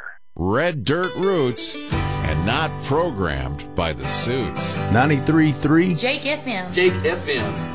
Red Dirt Roots, and not programmed by the suits. 93.3 Jake FM. Jake FM.